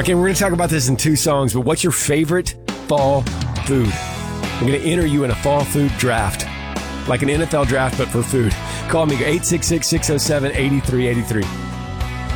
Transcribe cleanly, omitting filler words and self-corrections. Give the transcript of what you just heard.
Okay, we're going to talk about this in 2 songs, but what's your favorite fall food? I'm going to enter you in a fall food draft, like an NFL draft, but for food. Call me, 866-607-8383.